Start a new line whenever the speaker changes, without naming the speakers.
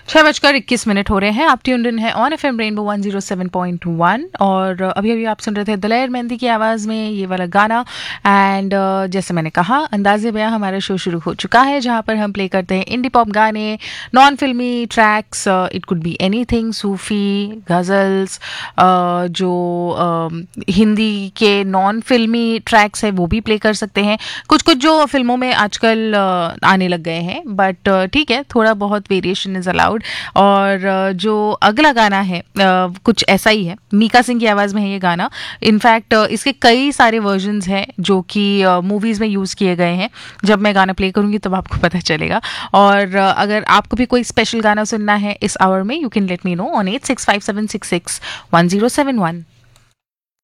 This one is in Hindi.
6:21 हो रहे हैं। आप ट्यून्ड इन है ऑन एफएम रेनबो 107.1 और अभी अभी आप सुन रहे थे दलेर मेहंदी की आवाज़ में ये वाला गाना। एंड जैसे मैंने कहा, अंदाज़े बयां हमारा शो शुरू हो चुका है जहां पर हम प्ले करते हैं इंडी पॉप गाने, नॉन फिल्मी tracks. It could be anything, सूफ़ी, गज़ल्स, जो हिंदी के नॉन फिल्मी ट्रैक्स है वो भी प्ले कर सकते हैं। कुछ कुछ जो फिल्मों में आजकल आने लग गए हैं, बट ठीक है, थोड़ा बहुत वेरिएशन इज़ अलाउड। और जो अगला गाना है कुछ ऐसा ही है, मीका सिंह की आवाज़ में है ये गाना। इनफैक्ट इसके कई सारे वर्जन्स हैं जो कि मूवीज़ में यूज़ किए गए हैं। जब मैं गाना प्ले करूँगी तब आपको पता चलेगा। और अगर आपको भी कोई स्पेशल गाना सुनना है इस आवर में, you can let me know on 8657661071।